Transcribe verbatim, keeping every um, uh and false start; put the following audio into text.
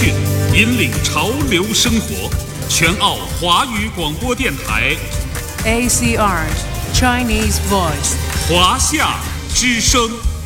讯，引领潮流生活。全澳华语广播电台 A C R Chinese Voice 华夏之声。